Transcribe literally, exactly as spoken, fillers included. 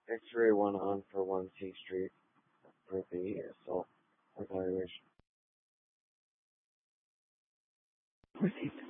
X-ray one on for one C Street for the assault evaluation.